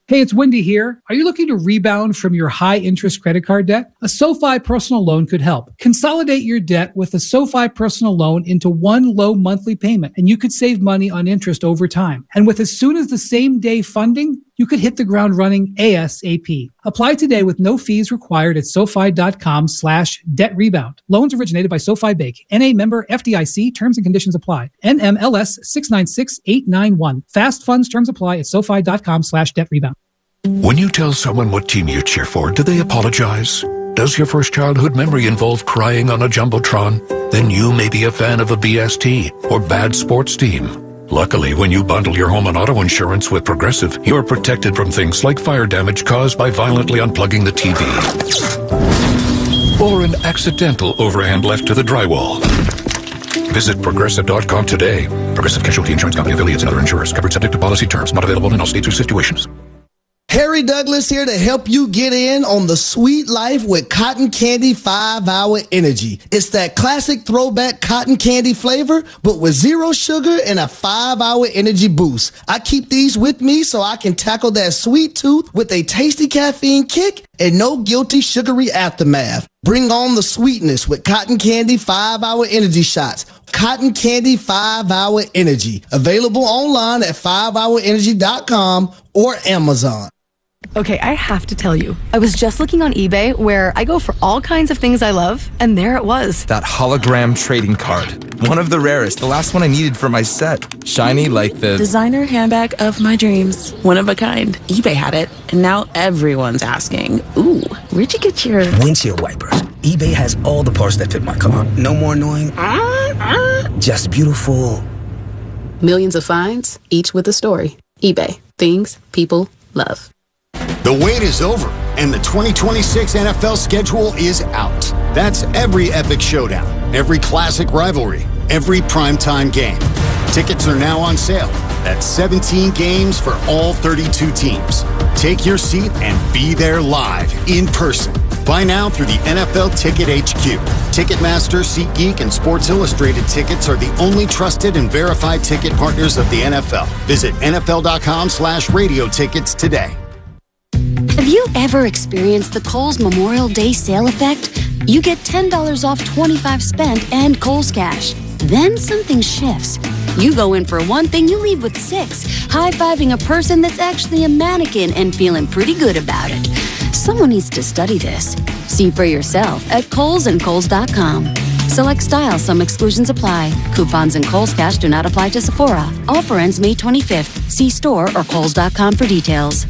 Hey, it's Wendy here. Are you looking to rebound from your high-interest credit card debt? A SoFi personal loan could help. Consolidate your debt with a SoFi personal loan into one low monthly payment, and you could save money on interest over time. And with as soon as the same day funding, you could hit the ground running ASAP. Apply today with no fees required at SoFi.com/debt rebound. Loans originated by SoFi Bank. NA member FDIC. Terms and conditions apply. NMLS 696891. Fast funds terms apply at SoFi.com/debt rebound. When you tell someone what team you cheer for, do they apologize? Does your first childhood memory involve crying on a Jumbotron? Then you may be a fan of a BST or bad sports team. Luckily, when you bundle your home and auto insurance with Progressive, you're protected from things like fire damage caused by violently unplugging the TV or an accidental overhand left to the drywall. Visit Progressive.com today. Progressive Casualty Insurance Company, affiliates, and other insurers. Covered subject to policy terms. Not available in all states or situations. Harry Douglas here to help you get in on the sweet life with Cotton Candy 5-Hour Energy. It's that classic throwback cotton candy flavor, but with zero sugar and a 5-hour energy boost. I keep these with me so I can tackle that sweet tooth with a tasty caffeine kick and no guilty sugary aftermath. Bring on the sweetness with Cotton Candy 5-Hour Energy Shots. Cotton Candy 5-Hour Energy. Available online at 5hourenergy.com or Amazon. Okay, I have to tell you, I was just looking on eBay where I go for all kinds of things I love, and there it was. That hologram trading card. One of the rarest, the last one I needed for my set. Shiny like the designer handbag of my dreams. One of a kind. eBay had it, and now everyone's asking, ooh, where'd you get your windshield wipers? eBay has all the parts that fit my car. No more annoying, just beautiful. Millions of finds, each with a story. eBay. Things people love. The wait is over, and the 2026 NFL schedule is out. That's every epic showdown, every classic rivalry, every primetime game. Tickets are now on sale. That's 17 games for all 32 teams. Take your seat and be there live, in person. Buy now through the NFL Ticket HQ. Ticketmaster, SeatGeek, and Sports Illustrated tickets are the only trusted and verified ticket partners of the NFL. Visit NFL.com/radio tickets today. Have you ever experienced the Kohl's Memorial Day sale effect? You get $10 off $25 spent and Kohl's Cash. Then something shifts. You go in for one thing, you leave with 6, high-fiving a person that's actually a mannequin and feeling pretty good about it. Someone needs to study this. See for yourself at Kohl's and Kohl's.com. Select styles, some exclusions apply. Coupons and Kohl's Cash do not apply to Sephora. Offer ends May 25th. See store or Kohl's.com for details.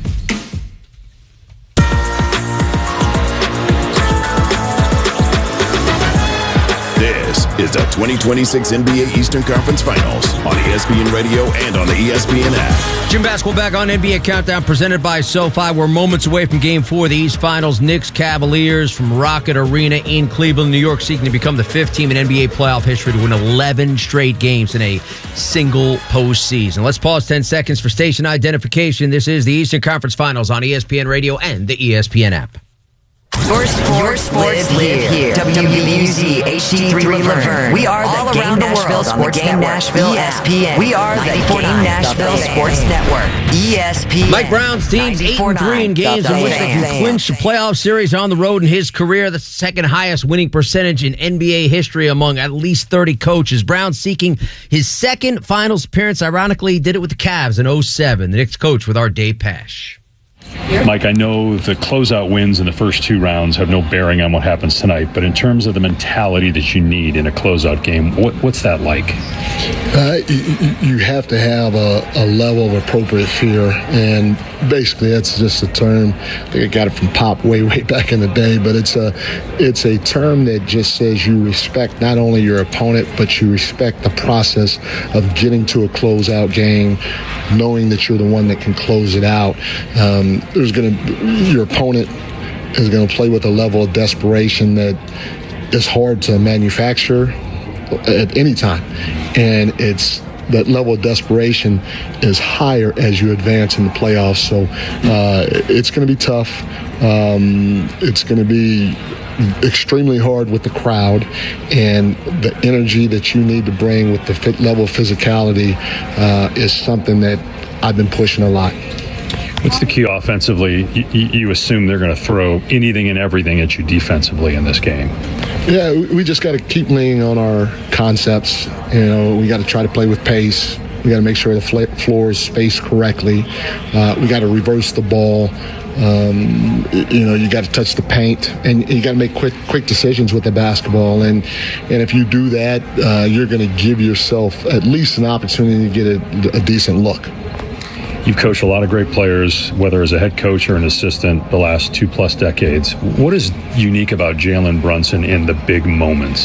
This is the 2026 NBA Eastern Conference Finals on ESPN Radio and on the ESPN app. Jim Basketball back on NBA Countdown presented by SoFi. We're moments away from Game 4 of the East Finals. Knicks Cavaliers from Rocket Arena in Cleveland, New York, seeking to become the 5th team in NBA playoff history to win 11 straight games in a single postseason. Let's pause 10 seconds for station identification. This is the Eastern Conference Finals on ESPN Radio and the ESPN app. Your sports live here. WBUZ HD3 Laverne. We are the Game Nashville Sports Network. ESPN. We are the Game Nashville Sports Network. ESPN. Mike Brown's team's 8-3 in games in which they can clinch a playoff series on the road in his career. That's the second highest winning percentage in NBA history among at least 30 coaches. Brown seeking his second finals appearance. Ironically, he did it with the Cavs in 2007. The Knicks coach with our Dave Pasch. Mike, I know the closeout wins in the first 2 rounds have no bearing on what happens tonight, but in terms of the mentality that you need in a closeout game, what's that like? You have to have a level of appropriate fear, and basically that's just a term. I think I got it from Pop way back in the day, but it's a term that just says you respect not only your opponent, but you respect the process of getting to a closeout game, knowing that you're the one that can close it out. Your opponent is going to play with a level of desperation that is hard to manufacture at any time, and that level of desperation is higher as you advance in the playoffs. So it's going to be tough. It's going to be extremely hard with the crowd, and the energy that you need to bring with the level of physicality is something that I've been pushing a lot. What's the key offensively? You assume they're going to throw anything and everything at you defensively in this game. Yeah, we just got to keep leaning on our concepts. We got to try to play with pace. We got to make sure the floor is spaced correctly. We got to reverse the ball. You got to touch the paint, and you got to make quick decisions with the basketball. And if you do that, you're going to give yourself at least an opportunity to get a decent look. You've coached a lot of great players, whether as a head coach or an assistant, the last 2+ decades. What is unique about Jalen Brunson in the big moments?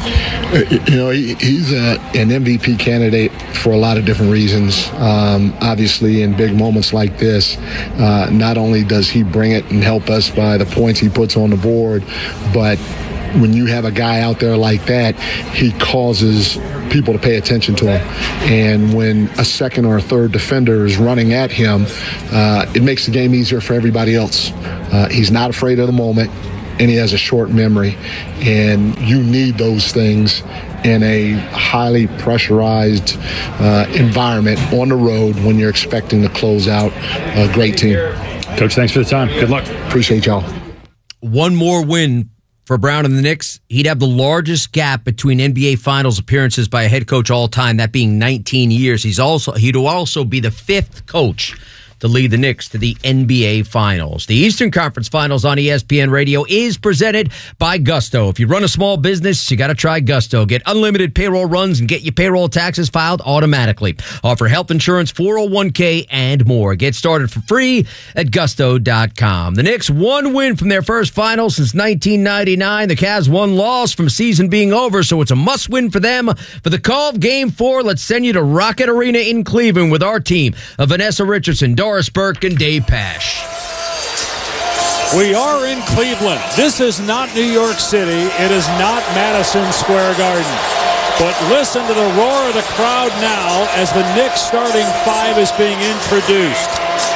He's an MVP candidate for a lot of different reasons. Obviously, in big moments like this, not only does he bring it and help us by the points he puts on the board, but when you have a guy out there like that, he causes people to pay attention to him. And when a second or a third defender is running at him, it makes the game easier for everybody else. He's not afraid of the moment, and he has a short memory. And you need those things in a highly pressurized environment on the road when you're expecting to close out a great team. Coach, thanks for the time. Good luck. Appreciate y'all. One more win for Brown and the Knicks, he'd have the largest gap between NBA Finals appearances by a head coach all time, that being 19 years. He'd also be the 5th coach to lead the Knicks to the NBA Finals. The Eastern Conference Finals on ESPN Radio is presented by Gusto. If you run a small business, you got to try Gusto. Get unlimited payroll runs and get your payroll taxes filed automatically. Offer health insurance, 401k, and more. Get started for free at gusto.com. The Knicks, one win from their first final since 1999. The Cavs, one loss from season being over, so it's a must-win for them. For the call of Game 4, let's send you to Rocket Arena in Cleveland with our team of Vanessa Richardson, Doris Burke, and Dave Pash. We are in Cleveland. This is not New York City. It is not Madison Square Garden. But listen to the roar of the crowd now as the Knicks starting 5 is being introduced.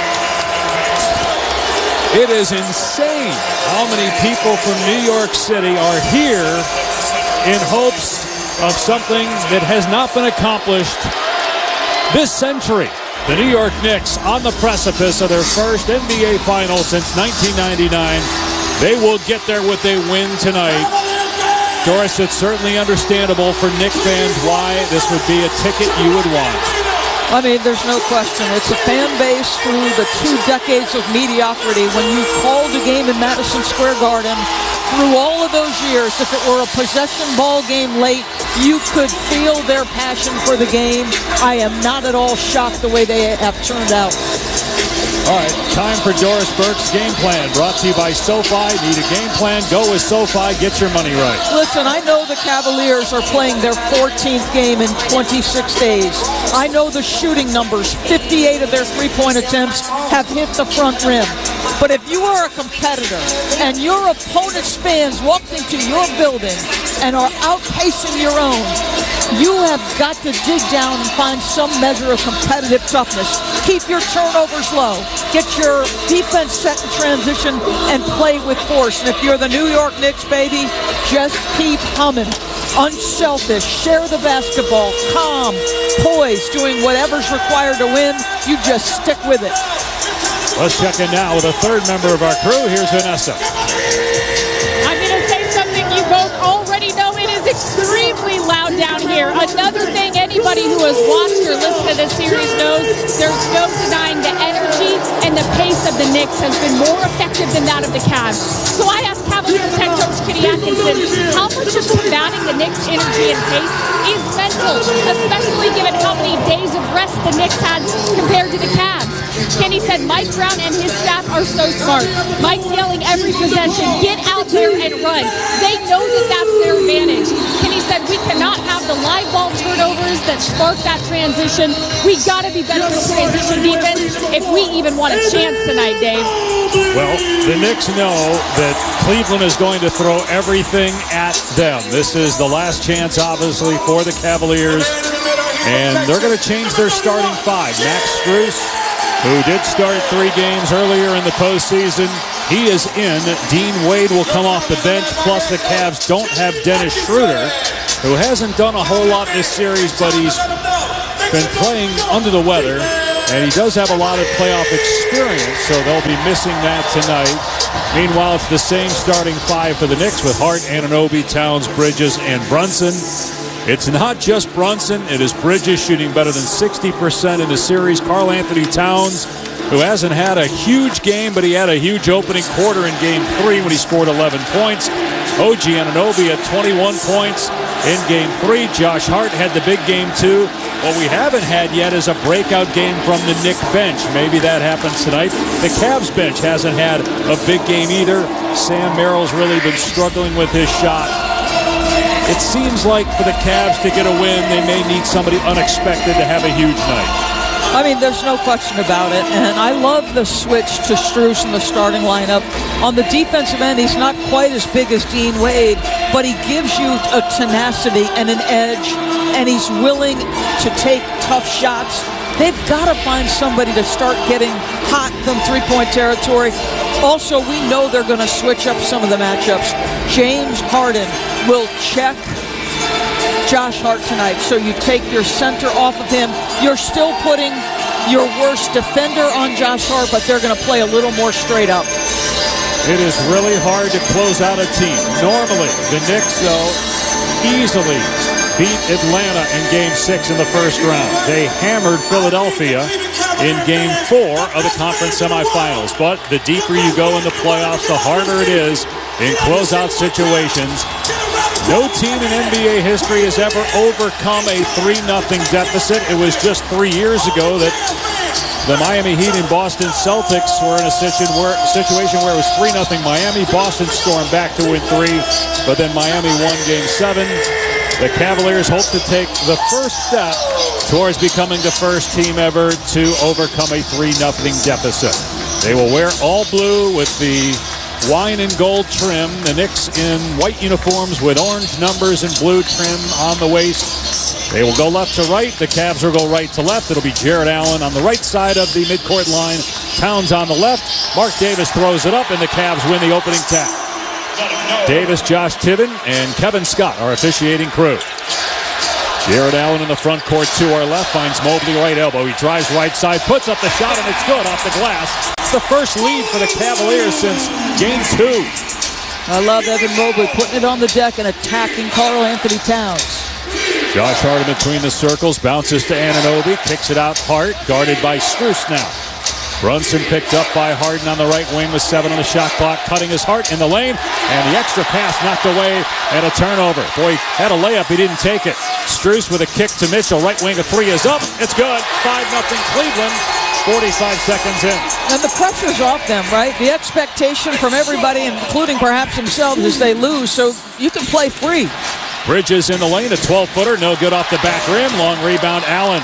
It is insane how many people from New York City are here in hopes of something that has not been accomplished this century. The New York Knicks on the precipice of their first NBA final since 1999. They will get there with a win tonight. Doris, it's certainly understandable for Knicks fans why this would be a ticket you would want. I mean, there's no question. It's a fan base through the 2 decades of mediocrity. When you called a game in Madison Square Garden, through all of those years, if it were a possession ball game late, you could feel their passion for the game. I am not at all shocked the way they have turned out. All right, time for Doris Burke's game plan. Brought to you by SoFi. Need a game plan? Go with SoFi. Get your money right. Listen, I know the Cavaliers are playing their 14th game in 26 days. I know the shooting numbers. 58 of their three-point attempts have hit the front rim. But if you are a competitor and your opponent's fans walked into your building and are outpacing your own, you have got to dig down and find some measure of competitive toughness. Keep your turnovers low. Get your defense set in transition and play with force. And if you're the New York Knicks, baby, just keep humming. Unselfish, share the basketball, calm, poised, doing whatever's required to win. You just stick with it. Let's check in now with a third member of our crew. Here's Vanessa. I'm going to say something you both already know. It is extremely loud down here. Another thing anybody who has watched or listened to this series knows, there's no denying the energy and the pace of the Knicks has been more effective than that of the Cavs. So I asked Cavaliers head coach Kenny Atkinson, how much of combating the Knicks' energy and pace is mental, especially given how many days of rest the Knicks had compared to the Cavs? Kenny said Mike Brown and his staff are so smart. Mike's yelling every possession, get out there and run. They know that that's their advantage. Kenny said we cannot have the live ball turnovers that spark that transition. We got to be better at transition defense if we even want a chance tonight, Dave. Well, the Knicks know that Cleveland is going to throw everything at them. This is the last chance, obviously, for the Cavaliers. And they're going to change their starting 5. Max Strus, who did start 3 games earlier in the postseason, he is in. Dean Wade will come off the bench, plus the Cavs don't have Dennis Schroeder, who hasn't done a whole lot this series, but he's been playing under the weather. And he does have a lot of playoff experience, so they'll be missing that tonight. Meanwhile, it's the same starting five for the Knicks with Hart, Anunoby, Towns, Bridges, and Brunson. It's not just Brunson. It is Bridges shooting better than 60% in the series. Karl Anthony Towns, who hasn't had a huge game, but he had a huge opening quarter in Game 3 when he scored 11 points. OG Anunoby at 21 points in Game 3. Josh Hart had the big game, too. What we haven't had yet is a breakout game from the Knicks bench. Maybe that happens tonight. The Cavs bench hasn't had a big game either. Sam Merrill's really been struggling with his shot. It seems like for the Cavs to get a win, they may need somebody unexpected to have a huge night. I mean, there's no question about it. And I love the switch to Strus in the starting lineup. On the defensive end, he's not quite as big as Dean Wade, but he gives you a tenacity and an edge, and he's willing to take tough shots. They've got to find somebody to start getting hot from three-point territory. Also, we know they're going to switch up some of the matchups. James Harden will check Josh Hart tonight. So you take your center off of him. You're still putting your worst defender on Josh Hart, but they're going to play a little more straight up. It is really hard to close out a team. Normally, the Knicks, though, easily beat Atlanta in Game 6 in the first round. They hammered Philadelphia in Game 4 of the conference semifinals. But the deeper you go in the playoffs, the harder it is in closeout situations. No team in NBA history has ever overcome a 3-0 deficit. It was just 3 years ago that the Miami Heat and Boston Celtics were in a situation where it was 3-0 Miami. Boston stormed back to win 3, but then Miami won Game 7. The Cavaliers hope to take the first step towards becoming the first team ever to overcome a 3-0 deficit. They will wear all blue with the wine and gold trim. The Knicks in white uniforms with orange numbers and blue trim on the waist. They will go left to right. The Cavs will go right to left. It'll be Jarrett Allen on the right side of the midcourt line. Towns on the left. Mark Davis throws it up, and the Cavs win the opening tap. Davis, Josh Tiven, and Kevin Scott are officiating crew. Jarrett Allen in the front court to our left finds Mobley right elbow. He drives right side, puts up the shot, and it's good off the glass. It's the first lead for the Cavaliers since Game 2. I love Evan Mobley putting it on the deck and attacking Karl Anthony Towns. Josh Hart in between the circles, bounces to Anunoby, kicks it out Hart, guarded by Strus now. Brunson picked up by Harden on the right wing with 7 on the shot clock, cutting his Hart in the lane, and the extra pass knocked away and a turnover. Boy, he had a layup, he didn't take it. Strus with a kick to Mitchell, right wing, a 3 is up, it's good, 5-0 Cleveland, 45 seconds in. And the pressure's off them, right? The expectation from everybody, including perhaps themselves, is they lose, so you can play free. Bridges in the lane, a 12-footer, no good off the back rim, long rebound, Allen.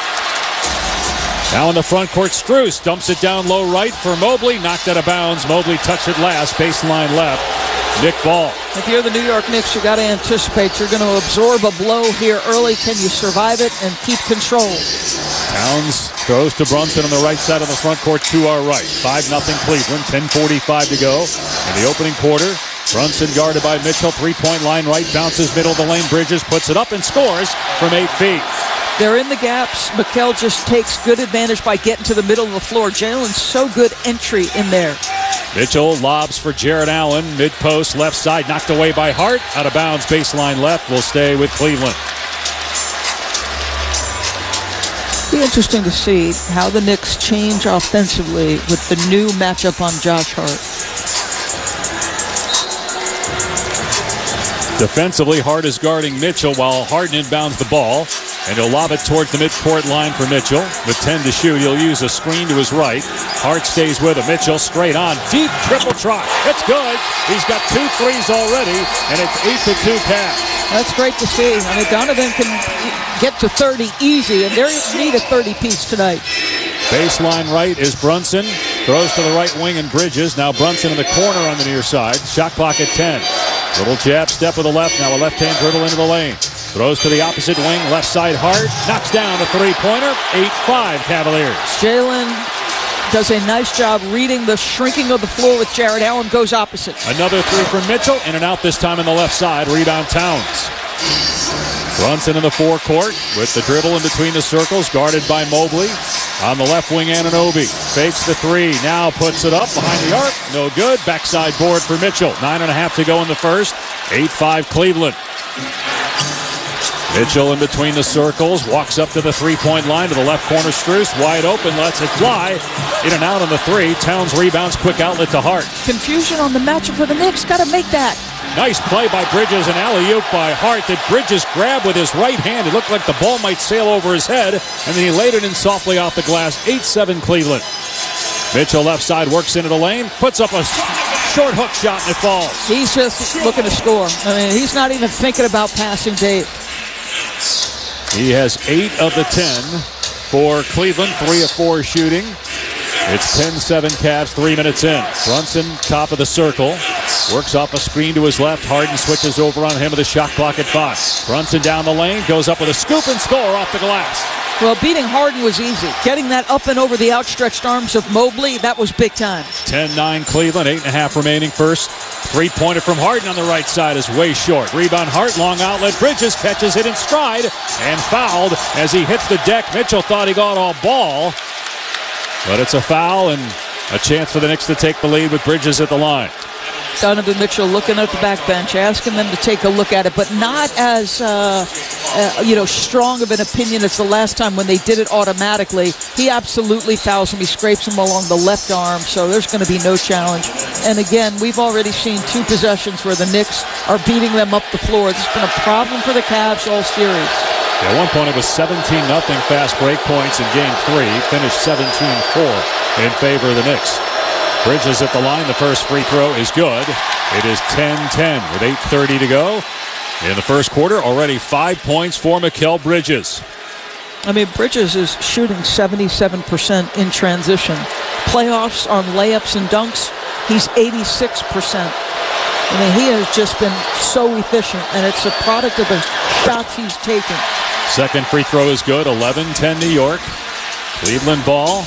Now in the front court, Strus dumps it down low right for Mobley. Knocked out of bounds. Mobley touched it last. Baseline left. Nick Ball. If you're the New York Knicks, you got to anticipate you're going to absorb a blow here early. Can you survive it and keep control? Towns throws to Brunson on the right side of the front court to our right. 5-0 Cleveland. 10:45 to go in the opening quarter. Brunson guarded by Mitchell. 3-point line right. Bounces middle of the lane. Bridges puts it up and scores from 8 feet. They're in the gaps. Mikal just takes good advantage by getting to the middle of the floor. Jalen's so good entry in there. Mitchell lobs for Jarrett Allen. Mid-post, left side, knocked away by Hart. Out of bounds, baseline left. Will stay with Cleveland. Be interesting to see how the Knicks change offensively with the new matchup on Josh Hart. Defensively, Hart is guarding Mitchell while Harden inbounds the ball. And he'll lob it towards the midcourt line for Mitchell. With 10 to shoot, he'll use a screen to his right. Hart stays with him. Mitchell straight on. Deep triple try. It's good. He's got 2 threes already, and it's 8-2 pass. That's great to see. I mean, Donovan can get to 30 easy, and they need a 30-piece tonight. Baseline right is Brunson. Throws to the right wing and Bridges. Now Brunson in the corner on the near side. Shot clock at 10. Little jab step with the left. Now a left-hand dribble into the lane. Throws to the opposite wing, left side Hart, knocks down a 3-pointer, 8-5 Cavaliers. Jalen does a nice job reading the shrinking of the floor with Jarrett Allen, goes opposite. Another 3 from Mitchell, in and out this time on the left side, rebound Towns. Brunson in the forecourt with the dribble in between the circles, guarded by Mobley. On the left wing, Anunoby fakes the three, now puts it up behind the arc. No good. Backside board for Mitchell. 9.5 to go in the first. 8-5 Cleveland. Mitchell in between the circles, walks up to the three-point line to the left corner. Strus wide open, lets it fly. In and out on the three. Towns rebounds, quick outlet to Hart. Confusion on the matchup for the Knicks. Got to make that. Nice play by Bridges, and alley-oop by Hart that Bridges grabbed with his right hand. It looked like the ball might sail over his head, and then he laid it in softly off the glass. 8-7 Cleveland. Mitchell left side works into the lane, puts up a short hook shot, and it falls. He's just looking to score. I mean, he's not even thinking about passing Dave. He has 8 of the 10 for Cleveland, 3 of 4 shooting. It's 10-7 Cavs, 3 minutes in. Brunson, top of the circle, works off a screen to his left. Harden switches over on him with a shot clock at 5. Brunson down the lane, goes up with a scoop and score off the glass. Well, beating Harden was easy. Getting that up and over the outstretched arms of Mobley, that was big time. 10-9 Cleveland, 8.5 remaining first. Three-pointer from Harden on the right side is way short. Rebound Hart, long outlet. Bridges catches it in stride and fouled as he hits the deck. Mitchell thought he got all ball, but it's a foul and a chance for the Knicks to take the lead with Bridges at the line. Donovan Mitchell looking at the back bench, asking them to take a look at it, but not as strong of an opinion as the last time when they did it automatically. He absolutely fouls him. He scrapes him along the left arm, so there's going to be no challenge. And again, we've already seen 2 possessions where the Knicks are beating them up the floor. It's been a problem for the Cavs all series. At one point, it was 17-0 fast break points in Game 3. Finished 17-4 in favor of the Knicks. Bridges at the line. The first free throw is good. It is 10-10 with 8:30 to go. In the first quarter, already 5 points for Mikal Bridges. I mean, Bridges is shooting 77% in transition. Playoffs on layups and dunks, he's 86%. I mean, he has just been so efficient, and it's a product of the shots he's taking. Second free throw is good. 11-10 New York. Cleveland ball.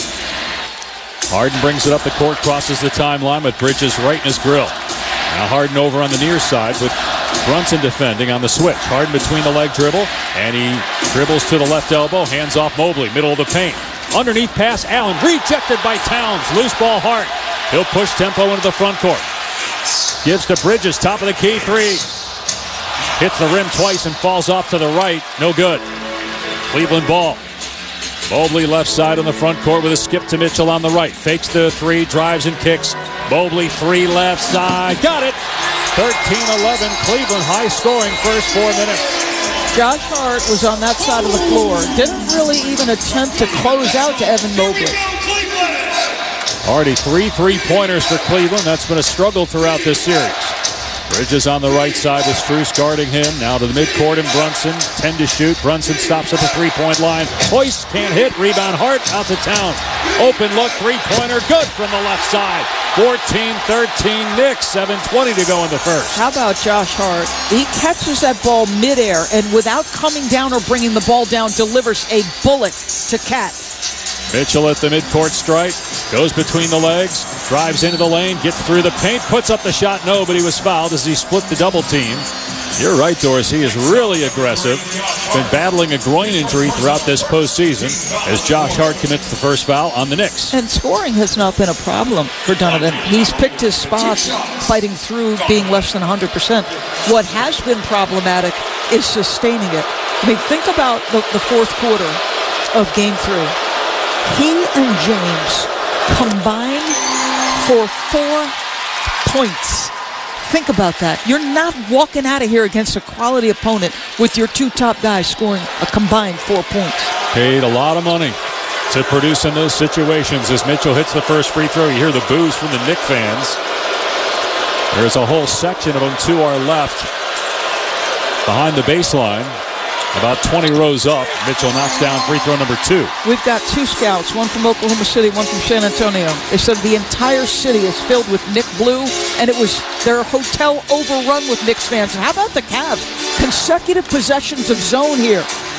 Harden brings it up the court, crosses the timeline with Bridges right in his grill. Now Harden over on the near side with Brunson defending on the switch. Harden between the leg dribble, and he dribbles to the left elbow, hands off Mobley, middle of the paint. Underneath pass, Allen, rejected by Towns. Loose ball, Hart. He'll push tempo into the front court. Gives to Bridges, top of the key, 3. Hits the rim twice and falls off to the right. No good. Cleveland ball. Mobley left side on the front court with a skip to Mitchell on the right. Fakes the 3, drives and kicks. Mobley 3 left side. Got it. 13-11 Cleveland, high scoring first 4 minutes. Josh Hart was on that side of the floor. Didn't really even attempt to close out to Evan Mobley. Already 3 3-pointers for Cleveland. That's been a struggle throughout this series. Bridges on the right side with Strus guarding him. Now to the midcourt and Brunson. 10 to shoot. Brunson stops at the 3-point line. Hoist can't hit. Rebound Hart out to Town. Open look. 3-pointer. Good from the left side. 14-13 Knicks. 7:20 to go in the first. How about Josh Hart? He catches that ball midair and without coming down or bringing the ball down, delivers a bullet to Cat. Mitchell at the midcourt stripe, goes between the legs, drives into the lane, gets through the paint, puts up the shot. No, but he was fouled as he split the double team. You're right, Doris. He is really aggressive. Been battling a groin injury throughout this postseason as Josh Hart commits the first foul on the Knicks. And scoring has not been a problem for Donovan. He's picked his spots, fighting through being less than 100%. What has been problematic is sustaining it. I mean, think about the fourth quarter of Game 3. He and James combined for 4 points. Think about that. You're not walking out of here against a quality opponent with your 2 top guys scoring a combined 4 points. Paid a lot of money to produce in those situations. As Mitchell hits the first free throw, you hear the boos from the Knicks fans. There's a whole section of them to our left behind the baseline. About 20 rows up, Mitchell knocks down free throw number 2. We've got 2 scouts, one from Oklahoma City, one from San Antonio. They said the entire city is filled with Knick Blue, and it was their hotel overrun with Knicks fans. And how about the Cavs? Consecutive possessions of zone here.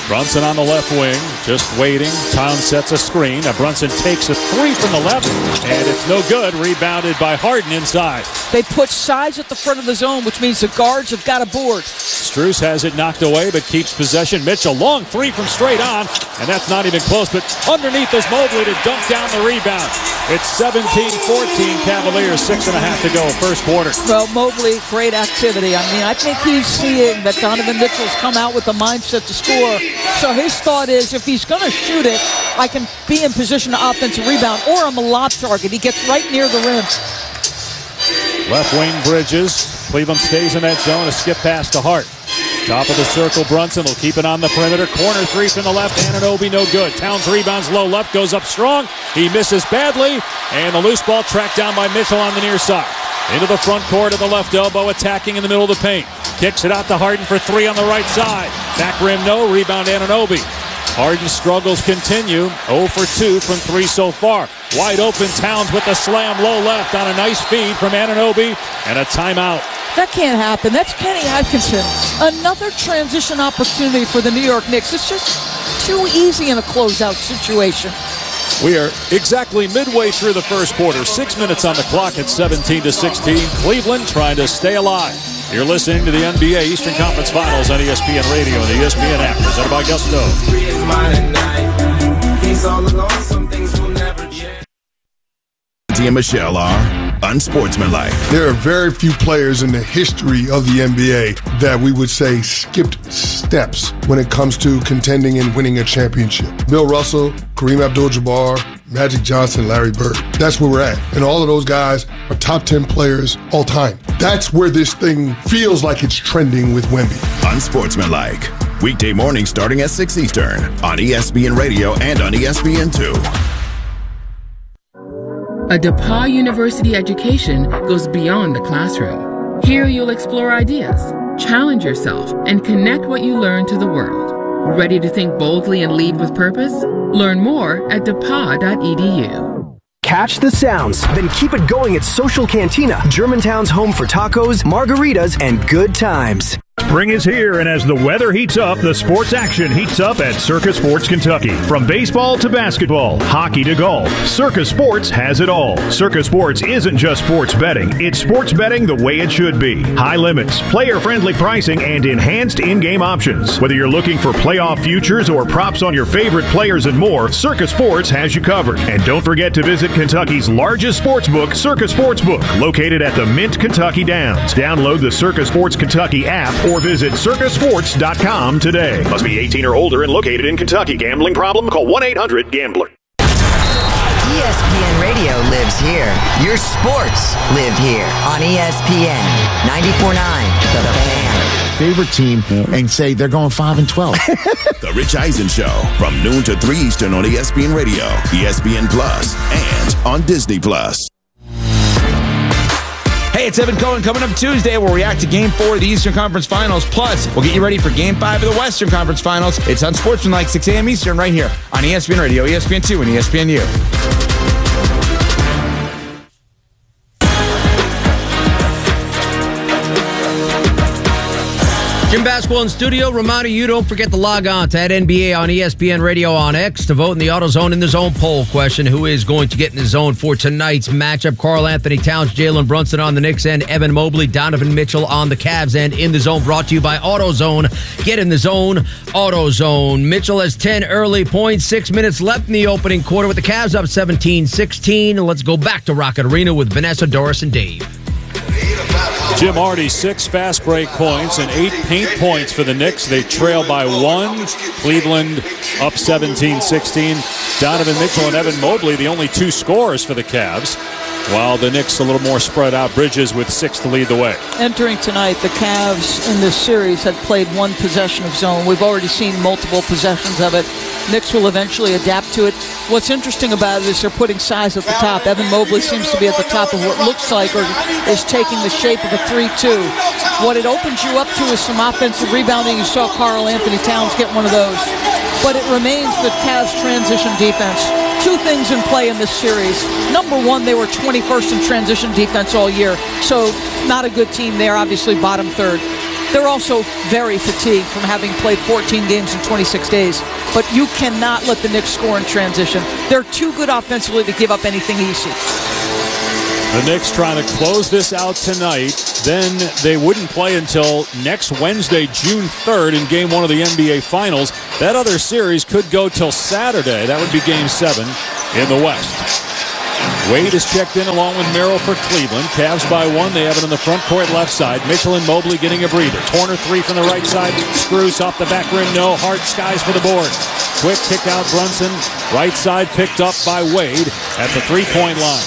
Brunson on the left wing, just waiting. Towns sets a screen. Now Brunson takes a three from the left, and it's no good. Rebounded by Harden inside. They put size at the front of the zone, which means the guards have got a board. Strus has it knocked away, but keeps possession. Mitchell, long three from straight on, and that's not even close, but underneath is Mobley to dunk down the rebound. It's 17-14 Cavaliers, 6.5 to go, first quarter. Well, Mobley, great activity. I mean, I think he's seeing that Donovan Mitchell's come out with the mindset to score. So his thought is, if he's going to shoot it, I can be in position to offensive rebound, or I'm a lob target. He gets right near the rim. Left wing Bridges. Cleveland stays in that zone. A skip pass to Hart. Top of the circle, Brunson will keep it on the perimeter. Corner three from the left. Anunoby no good. Towns rebounds low left, goes up strong. He misses badly, and the loose ball tracked down by Mitchell on the near side. Into the front court at the left elbow, attacking in the middle of the paint. Kicks it out to Harden for three on the right side. Back rim, no. Rebound, Anunoby. Harden's struggles continue. 0 for 2 from 3 so far. Wide open, Towns with the slam low left on a nice feed from Anunoby, and a timeout. That can't happen. That's Kenny Atkinson. Another transition opportunity for the New York Knicks. It's just too easy in a closeout situation. We are exactly midway through the first quarter. 6 minutes on the clock at 17-16. Cleveland trying to stay alive. You're listening to the NBA Eastern Conference Finals on ESPN Radio and the ESPN app, presented by Gusto. And Michelle are unsportsmanlike. There are very few players in the history of the NBA that we would say skipped steps when it comes to contending and winning a championship. Bill Russell, Kareem Abdul-Jabbar, Magic Johnson, Larry Bird. That's where we're at. And all of those guys are top 10 players all time. That's where this thing feels like it's trending with Wemby. Unsportsmanlike. Weekday morning starting at 6 Eastern on ESPN Radio and on ESPN2. A DePauw University education goes beyond the classroom. Here you'll explore ideas, challenge yourself, and connect what you learn to the world. Ready to think boldly and lead with purpose? Learn more at DePauw.edu. Catch the sounds, then keep it going at Social Cantina, Germantown's home for tacos, margaritas, and good times. Spring is here, and as the weather heats up, the sports action heats up at Circa Sports Kentucky. From baseball to basketball, hockey to golf, Circa Sports has it all. Circa Sports isn't just sports betting, it's sports betting the way it should be. High limits, player-friendly pricing, and enhanced in-game options. Whether you're looking for playoff futures or props on your favorite players and more, Circa Sports has you covered. And don't forget to visit Kentucky's largest sportsbook, Circa Sportsbook, located at the Mint Kentucky Downs. Download the Circa Sports Kentucky app or visit circasports.com today. Must be 18 or older and located in Kentucky. Gambling problem? Call 1-800-GAMBLER. ESPN Radio lives here. Your sports live here on ESPN 94.9 The Fan. Favorite team and say they're going 5-12. The Rich Eisen Show from noon to 3 Eastern on ESPN Radio, ESPN Plus, and on Disney Plus. Hey, it's Evan Cohen. Coming up Tuesday, we'll react to Game 4 of the Eastern Conference Finals. Plus, we'll get you ready for Game 5 of the Western Conference Finals. It's Unsportsmanlike, 6 a.m. Eastern, right here on ESPN Radio, ESPN2, and ESPNU. Jim Basketball in studio. Reminding you, don't forget to log on to @NBA on ESPN Radio on X to vote in the AutoZone in the Zone poll question. Who is going to get in the zone for tonight's matchup? Karl Anthony Towns, Jalen Brunson on the Knicks end, Evan Mobley, Donovan Mitchell on the Cavs end. In the Zone, brought to you by AutoZone. Get in the zone, AutoZone. Mitchell has 10 early points, 6 minutes left in the opening quarter with the Cavs up 17-16. Let's go back to Rocket Arena with Vanessa, Doris, and Dave. Jim Hardy, 6 fast break points and 8 paint points for the Knicks. They trail by 1. Cleveland up 17-16. Donovan Mitchell and Evan Mobley, the only 2 scorers for the Cavs, while the Knicks a little more spread out. Bridges with 6 to lead the way. Entering tonight, the Cavs in this series have played 1 possession of zone. We've already seen multiple possessions of it. Knicks will eventually adapt to it. What's interesting about it is they're putting size at the top. Evan Mobley seems to be at the top of what looks like or is taking the shape of a 3-2. What it opens you up to is some offensive rebounding. You saw Karl Anthony Towns get one of those. But it remains the Cavs' transition defense. 2 things in play in this series. Number 1, they were 21st in transition defense all year. So not a good team there, obviously bottom third. They're also very fatigued from having played 14 games in 26 days. But you cannot let the Knicks score in transition. They're too good offensively to give up anything easy. The Knicks trying to close this out tonight. Then they wouldn't play until next Wednesday, June 3rd, in Game 1 of the NBA Finals. That other series could go till Saturday. That would be Game 7 in the West. Wade is checked in along with Merrill for Cleveland. Cavs by 1. They have it on the front court left side. Mitchell and Mobley getting a breather. Corner 3 from the right side. Strus off the back rim. No. Hart skies for the board. Quick kick out Brunson. Right side picked up by Wade at the three-point line.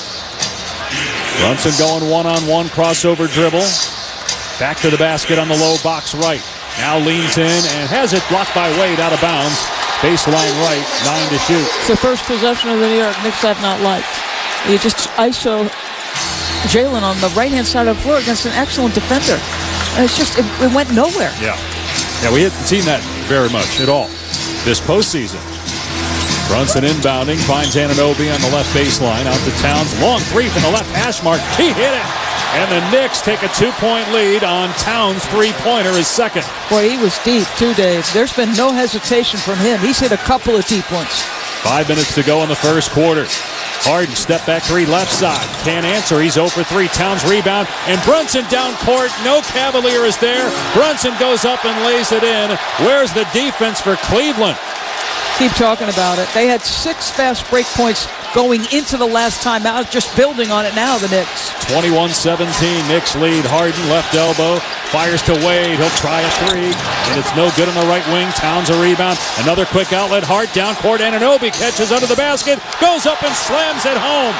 Brunson going one-on-one crossover dribble. Back to the basket on the low box right. Now leans in and has it blocked by Wade out of bounds. Baseline right, 9 to shoot. It's the first possession of the New York Knicks I've not liked. You just ISO Jalen on the right-hand side of the floor against an excellent defender. And it's just, it went nowhere. Yeah, we hadn't seen that very much at all this postseason. Brunson inbounding, finds Anunoby on the left baseline, out to Towns. Long three from the left hash mark. He hit it. And the Knicks take a 2-point lead on Towns' three-pointer, his second. Boy, he was deep too, Dave. There's been no hesitation from him. He's hit a couple of deep ones. 5 minutes to go in the first quarter. Harden, step back three, left side. Can't answer. He's 0 for 3. Towns rebound. And Brunson down court. No Cavalier is there. Brunson goes up and lays it in. Where's the defense for Cleveland? Keep talking about it. They had 6 fast break points going into the last timeout, just building on it now, the Knicks. 21-17, Knicks lead. Harden, left elbow, fires to Wade. He'll try a three, and it's no good on the right wing. Towns a rebound. Another quick outlet. Hart down court. Anunoby catches under the basket, goes up and slams it home.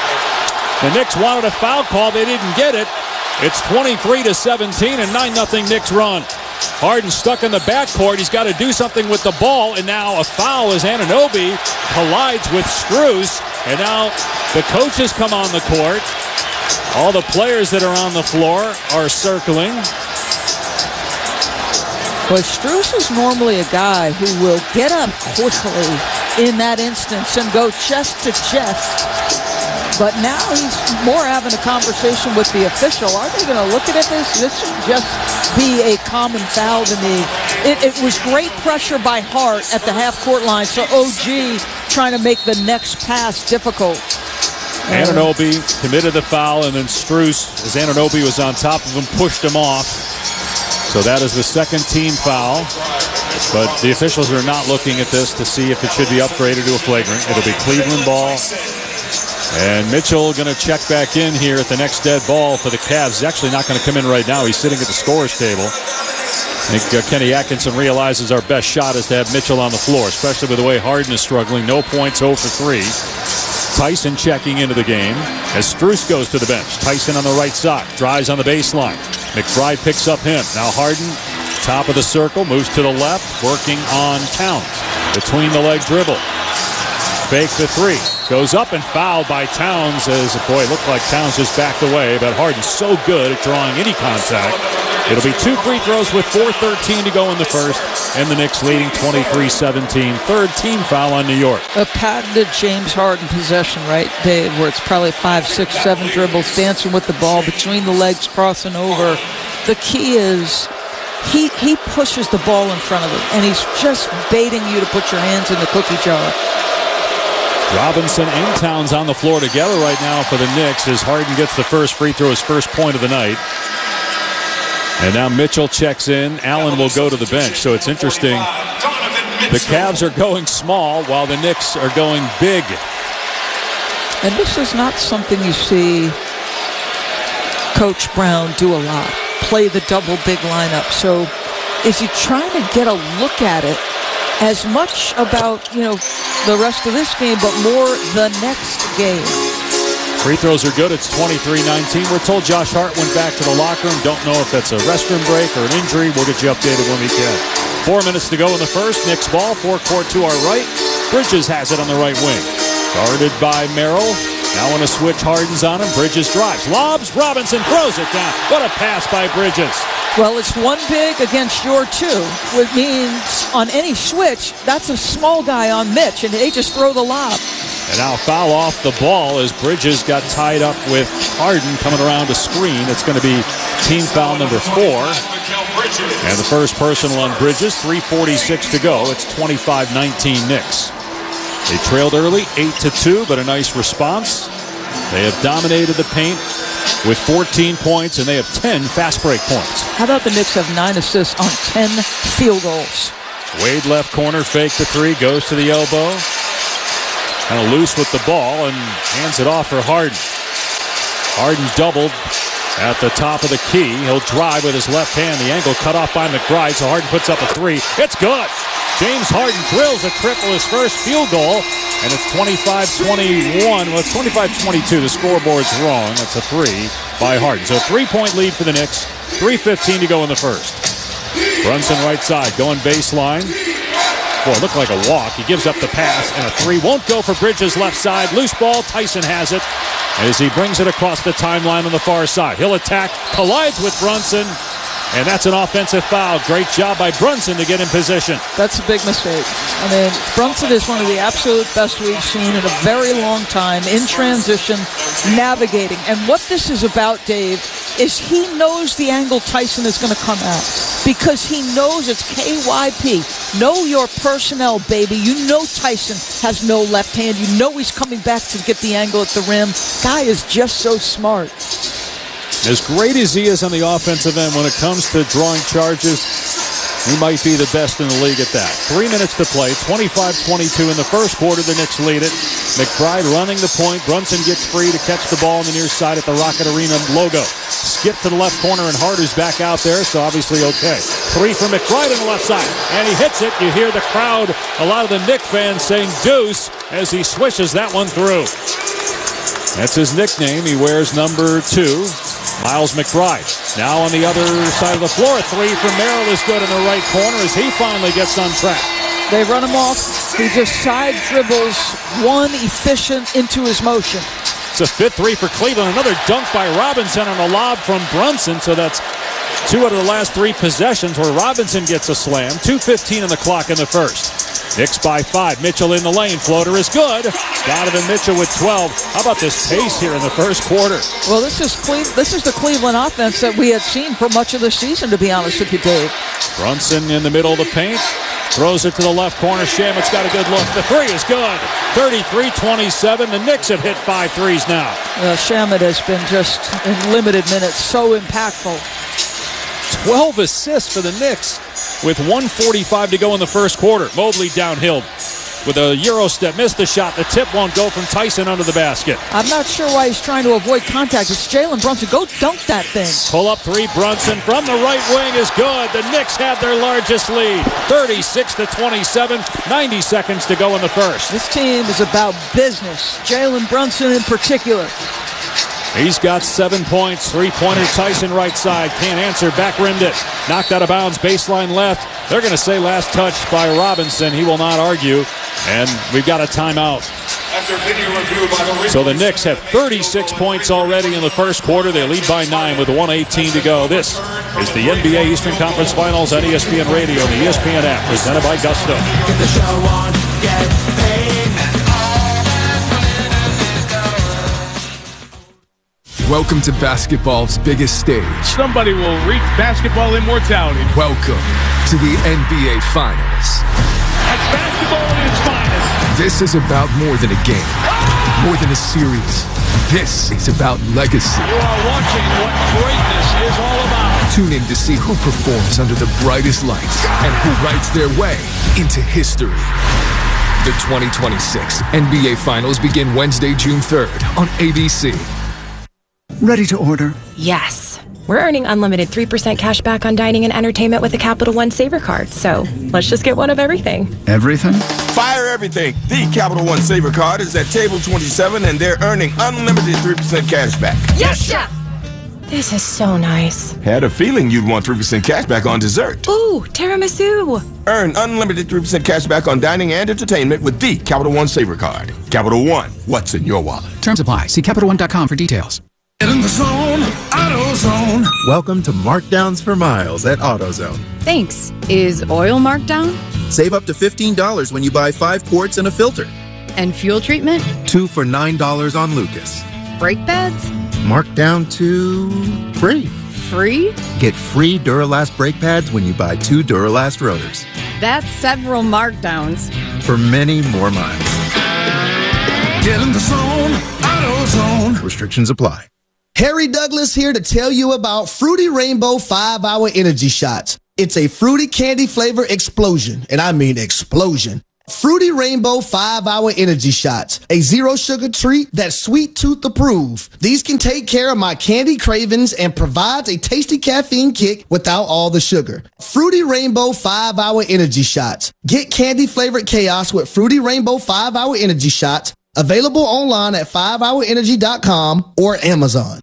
The Knicks wanted a foul call. They didn't get it. It's 23-17 and 9-0 Knicks run. Harden stuck in the backcourt. He's got to do something with the ball, and now a foul as Anunoby collides with Strus. And now the coaches come on the court. All the players that are on the floor are circling. But Strus is normally a guy who will get up quickly in that instance and go chest to chest. But now he's more having a conversation with the official. Are they going to look at this? This should just be a common foul to me. It was great pressure by Hart at the half-court line, so OG trying to make the next pass difficult. Anunoby committed the foul, and then Strus, as Anunoby was on top of him, pushed him off. So that is the second team foul. But the officials are not looking at this to see if it should be upgraded to a flagrant. It'll be Cleveland ball. And Mitchell going to check back in here at the next dead ball for the Cavs. He's actually not going to come in right now. He's sitting at the scorer's table. I think Kenny Atkinson realizes our best shot is to have Mitchell on the floor, especially with the way Harden is struggling. No points, 0 for 3. Tyson checking into the game as Strus goes to the bench. Tyson on the right side, drives on the baseline. McBride picks up him. Now Harden, top of the circle, moves to the left, working on Towns. Between the leg dribble. Fake the three. Goes up and fouled by Towns as, boy, it looked like Towns just backed away, but Harden's so good at drawing any contact. It'll be 2 free throws with 4:13 to go in the first, and the Knicks leading 23-17. Third team foul on New York. A patented James Harden possession, right, Dave, where it's probably 5, 6, 7 dribbles, dancing with the ball, between the legs, crossing over. The key is he pushes the ball in front of him, and he's just baiting you to put your hands in the cookie jar. Robinson and Towns on the floor together right now for the Knicks as Harden gets the first free throw, his first point of the night. And now Mitchell checks in. Allen will go to the bench. So it's interesting. The Cavs are going small while the Knicks are going big. And this is not something you see Coach Brown do a lot. Play the double big lineup. So is he trying to get a look at it? As much about, the rest of this game, but more the next game. Free throws are good. It's 23-19. We're told Josh Hart went back to the locker room. Don't know if that's a restroom break or an injury. We'll get you updated when we can. 4 minutes to go in the first. Knicks ball, forecourt to our right. Bridges has it on the right wing. Guarded by Merrill. Now on a switch, Harden's on him. Bridges drives. Lobs. Robinson throws it down. What a pass by Bridges. Well, it's one big against your two, which means on any switch, that's a small guy on Mitch, and they just throw the lob. And now foul off the ball as Bridges got tied up with Harden coming around a screen. It's going to be team foul number 4. And the first personal on Bridges, 3:46 to go. It's 25-19 Knicks. They trailed early, 8-2, but a nice response. They have dominated the paint with 14 points, and they have 10 fast break points. How about the Knicks have 9 assists on 10 field goals? Wade left corner, fake the 3, goes to the elbow. Kind of loose with the ball and hands it off for Harden. Harden doubled at the top of the key. He'll drive with his left hand. The angle cut off by McBride, so Harden puts up a 3. It's good. James Harden drills a triple, his first field goal, and it's 25-21. Well, it's 25-22. The scoreboard's wrong. That's a 3 by Harden. So a 3-point lead for the Knicks. 3:15 to go in the first. Brunson right side, going baseline. Boy, it looked like a walk. He gives up the pass, and a 3 won't go for Bridges left side. Loose ball, Tyson has it as he brings it across the timeline on the far side. He'll attack, collides with Brunson, and that's an offensive foul. Great job by Brunson to get in position. That's a big mistake. I mean, Brunson is one of the absolute best we've seen in a very long time, in transition, navigating. And what this is about, Dave, is he knows the angle Tyson is going to come at because he knows it's KYP. Know your personnel, baby. You know Tyson has no left hand. You know he's coming back to get the angle at the rim. Guy is just so smart. As great as he is on the offensive end, when it comes to drawing charges, he might be the best in the league at that. 3 minutes to play, 25-22 in the first quarter. The Knicks lead it. McBride running the point. Brunson gets free to catch the ball on the near side at the Rocket Arena logo. Skip to the left corner, and Harder's back out there, so obviously okay. 3 for McBride on the left side, and he hits it. You hear the crowd, a lot of the Knicks fans saying deuce as he swishes that one through. That's his nickname. He wears number 2. Miles McBride. Now on the other side of the floor, 3 from Merrill is good in the right corner as he finally gets on track. They run him off. He just side dribbles one efficient into his motion. It's a 5th 3 for Cleveland. Another dunk by Robinson on a lob from Brunson. So that's 2 out of the last 3 possessions where Robinson gets a slam. 2:15 on the clock in the first. Knicks by 5. Mitchell in the lane. Floater is good. Donovan Mitchell with 12. How about this pace here in the first quarter? Well, this is the Cleveland offense that we had seen for much of the season, to be honest with you, Dave. Brunson in the middle of the paint. Throws it to the left corner. Shamit's got a good look. The 3 is good. 33-27. The Knicks have hit 5 threes now. Shamit has been just in limited minutes so impactful. 12 assists for the Knicks with 1:45 to go in the first quarter. Mobley downhill with a Euro step. Missed the shot. The tip won't go from Tyson under the basket. I'm not sure why he's trying to avoid contact. It's Jalen Brunson. Go dunk that thing. Pull up 3. Brunson from the right wing is good. The Knicks have their largest lead. 36-27. 90 seconds to go in the first. This team is about business. Jalen Brunson in particular. He's got 7 points. 3-pointer Tyson right side. Can't answer. Back rimmed it. Knocked out of bounds. Baseline left. They're going to say last touch by Robinson. He will not argue. And we've got a timeout. So the Knicks have 36 points already in the first quarter. They lead by 9 with 1:18 to go. This is the NBA Eastern Conference Finals on ESPN Radio and the ESPN app, presented by Gusto. Get the show on, get paid. Welcome to basketball's biggest stage. Somebody will reach basketball immortality. Welcome to the NBA Finals. That's basketball at its finest. This is about more than a game, more than a series. This is about legacy. You are watching what greatness is all about. Tune in to see who performs under the brightest lights and who writes their way into history. The 2026 NBA Finals begin Wednesday, June 3rd on ABC. Ready to order? Yes. We're earning unlimited 3% cash back on dining and entertainment with the Capital One Saver Card, so let's just get one of everything. Everything? Fire everything. The Capital One Saver Card is at table 27, and they're earning unlimited 3% cash back. Yes, Chef! This is so nice. Had a feeling you'd want 3% cash back on dessert. Ooh, tiramisu. Earn unlimited 3% cash back on dining and entertainment with the Capital One Saver Card. Capital One, what's in your wallet? Terms apply. See CapitalOne.com for details. Get in the zone, AutoZone. Welcome to Markdowns for Miles at AutoZone. Thanks. Is oil marked down? Save up to $15 when you buy 5 quarts and a filter. And fuel treatment? 2 for $9 on Lucas. Brake pads? Marked down to free. Free? Get free Duralast brake pads when you buy 2 Duralast rotors. That's several markdowns. For many more miles. Get in the zone, AutoZone. Restrictions apply. Harry Douglas here to tell you about Fruity Rainbow 5-Hour Energy Shots. It's a fruity candy flavor explosion, and I mean explosion. Fruity Rainbow 5-Hour Energy Shots, a zero sugar treat that's sweet tooth approved. These can take care of my candy cravings and provides a tasty caffeine kick without all the sugar. Fruity Rainbow 5-Hour Energy Shots. Get candy flavored chaos with Fruity Rainbow 5-Hour Energy Shots. Available online at 5hourenergy.com or Amazon.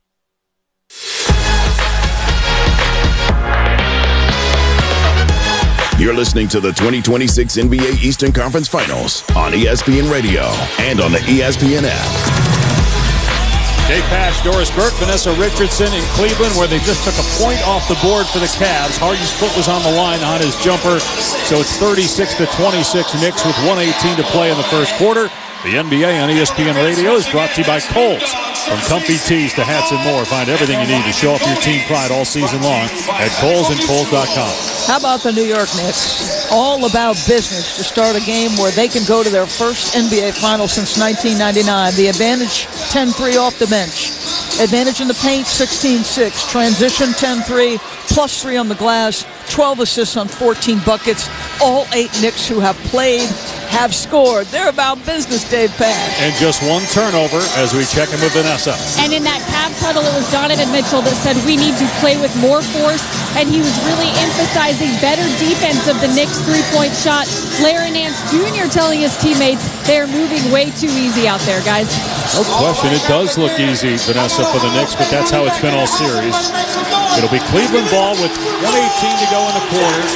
You're listening to the 2026 NBA Eastern Conference Finals on ESPN Radio and on the ESPN app. Dave Pasch, Doris Burke, Vanessa Richardson in Cleveland, where they just took a point off the board for the Cavs. Harden's foot was on the line on his jumper, so it's 36-26 Knicks with 1:18 to play in the first quarter. The NBA on ESPN Radio is brought to you by Kohl's. From comfy tees to hats and more, find everything you need to show off your team pride all season long at Kohl's and Kohl's.com. How about the New York Knicks? All about business to start a game where they can go to their first NBA final since 1999. The advantage, 10-3 off the bench. Advantage in the paint, 16-6. Transition, 10-3, plus 3 on the glass. 12 assists on 14 buckets. All 8 Knicks who have played have scored. They're about business, Dave Pasch. And just one turnover as we check in with Vanessa. And in that Cavs huddle, it was Donovan Mitchell that said we need to play with more force, and he was really emphasizing better defense of the Knicks' three-point shot. Larry Nance Jr. telling his teammates they're moving way too easy out there, guys. No question, it does look easy, Vanessa, for the Knicks, but that's how it's been all series. It'll be Cleveland ball with 1:18 to go in the quarter.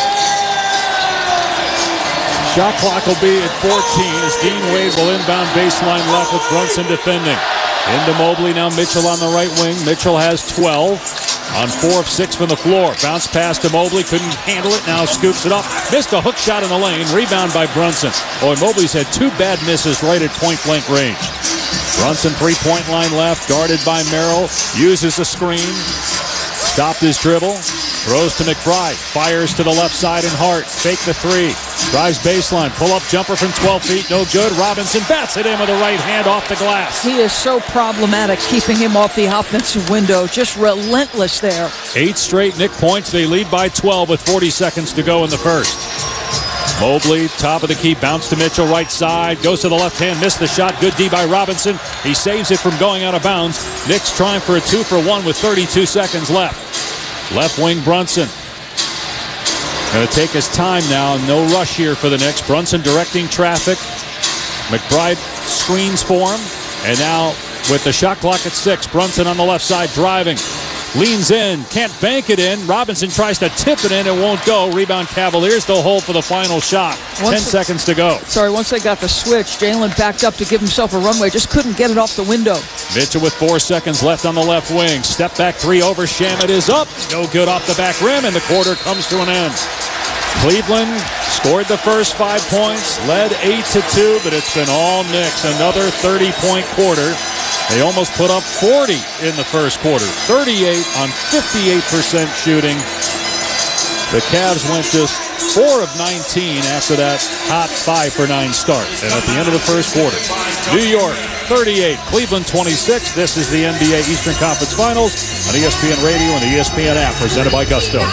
Shot clock will be at 14 as Dean Wade will inbound baseline left with Brunson defending. Into Mobley, now Mitchell on the right wing. Mitchell has 12 on 4 of 6 from the floor. Bounce pass to Mobley, couldn't handle it, now scoops it up. Missed a hook shot in the lane, rebound by Brunson. Boy, Mobley's had 2 bad misses right at point-blank range. Brunson, three-point line left, guarded by Merrill, uses the screen, stopped his dribble, throws to McBride, fires to the left side and Hart, fake the 3, drives baseline, pull-up jumper from 12 feet, no good. Robinson bats it in with the right hand off the glass. He is so problematic keeping him off the offensive window, just relentless there. 8 straight Knick points, they lead by 12 with 40 seconds to go in the first. Mobley, top of the key, bounce to Mitchell, right side, goes to the left hand, missed the shot, good D by Robinson. He saves it from going out of bounds. Knicks trying for a 2-for-1 with 32 seconds left. Left wing Brunson. Going to take his time now, no rush here for the Knicks. Brunson directing traffic. McBride screens for him. And now with the shot clock at 6, Brunson on the left side driving. Leans in, can't bank it in. Robinson tries to tip it in, it won't go. Rebound Cavaliers, they'll hold for the final shot. 10 seconds to go. Once they got the switch, Jalen backed up to give himself a runway, just couldn't get it off the window. Mitchell with 4 seconds left on the left wing. Step back 3 over, Shamet is up. No good off the back rim, and the quarter comes to an end. Cleveland scored the first 5 points, led 8-2, but it's been all Knicks. Another 30-point quarter. They almost put up 40 in the first quarter. 38 on 58% shooting. The Cavs went just 4 of 19 after that hot 5-for-9 start. And at the end of the first quarter, New York 38, Cleveland 26. This is the NBA Eastern Conference Finals on ESPN Radio and the ESPN app, presented by Gusto.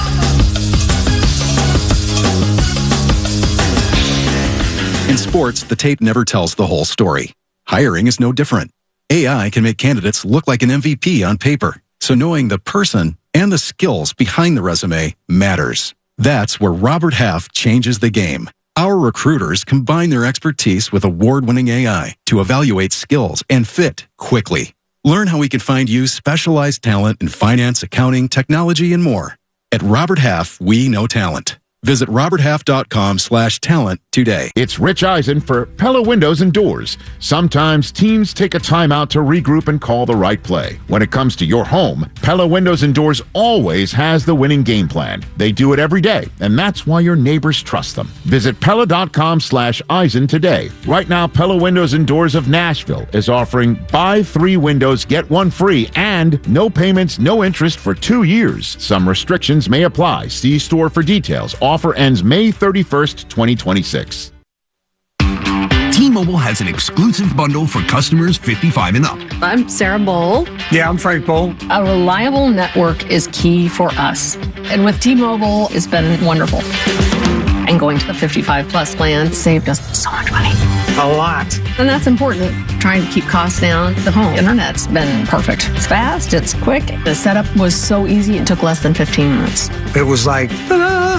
In sports, the tape never tells the whole story. Hiring is no different. AI can make candidates look like an MVP on paper, so knowing the person and the skills behind the resume matters. That's where Robert Half changes the game. Our recruiters combine their expertise with award-winning AI to evaluate skills and fit quickly. Learn how we can find you specialized talent in finance, accounting, technology, and more. At Robert Half, we know talent. Visit roberthalf.com/talent today. It's Rich Eisen for Pella Windows and Doors. Sometimes teams take a timeout to regroup and call the right play. When it comes to your home, Pella Windows and Doors always has the winning game plan. They do it every day, and that's why your neighbors trust them. Visit Pella.com/Eisen today. Right now, Pella Windows and Doors of Nashville is offering buy 3 windows, get 1 free, and no payments, no interest for 2 years. Some restrictions may apply. See store for details. Offer ends May 31st, 2026. T-Mobile has an exclusive bundle for customers 55 and up. I'm Sarah Bowl. Yeah, I'm Frank Bowl. A reliable network is key for us. And with T-Mobile, it's been wonderful. And going to the 55 plus plan saved us so much money. A lot. And that's important. Trying to keep costs down. The home internet's been perfect. It's fast, it's quick. The setup was so easy, it took less than 15 minutes. It was like, ta-da!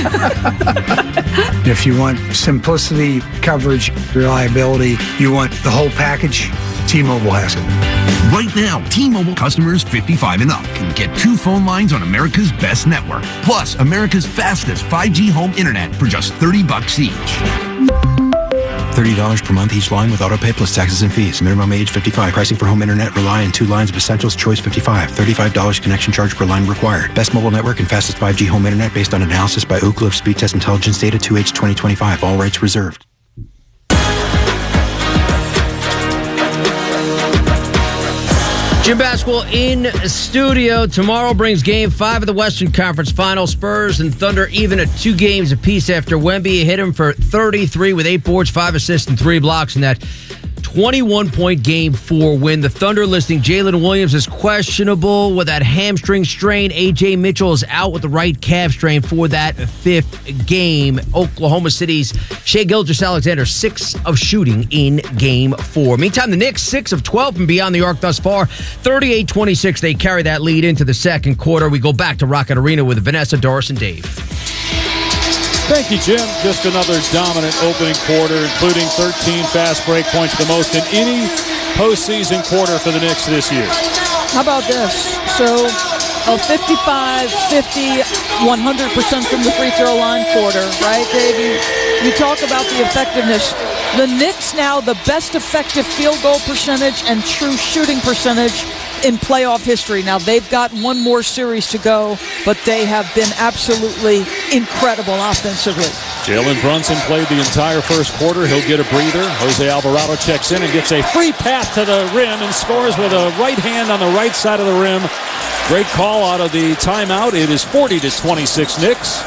If you want simplicity, coverage, reliability, you want the whole package, T-Mobile has it. Right now, T-Mobile customers 55 and up can get 2 phone lines on America's best network, plus America's fastest 5G home internet for just $30 each. $30 per month each line with autopay plus taxes and fees. Minimum age 55. Pricing for home internet rely on 2 lines of Essentials Choice 55. $35 connection charge per line required. Best mobile network and fastest 5G home internet based on analysis by Oak Cliff Speed Test Intelligence Data 2H 2025. All rights reserved. Jim Basketball in studio. Tomorrow brings Game 5 of the Western Conference Finals. Spurs and Thunder even at 2 games apiece after Wemby hit him for 33 with 8 boards, 5 assists, and 3 blocks in that 21-point Game 4 win. The Thunder listing Jalen Williams is questionable with that hamstring strain. A.J. Mitchell is out with the right calf strain for that 5th game. Oklahoma City's Shai Gilgeous-Alexander, 6 of shooting in Game 4. Meantime, the Knicks, 6 of 12 from beyond the arc thus far. 38-26, they carry that lead into the second quarter. We go back to Rocket Arena with Vanessa, Doris, and Dave. Thank you, Jim. Just another dominant opening quarter, including 13 fast break points, the most in any postseason quarter for the Knicks this year. How about this? So, a 55, 50, 100% from the free throw line quarter, right, Davey? You talk about the effectiveness. The Knicks now the best effective field goal percentage and true shooting percentage in playoff history. Now, they've got one more series to go, but they have been absolutely incredible offensively. Jalen Brunson played the entire first quarter. He'll get a breather. Jose Alvarado checks in and gets a free pass to the rim and scores with a right hand on the right side of the rim. Great call out of the timeout. It is 40-26 Knicks.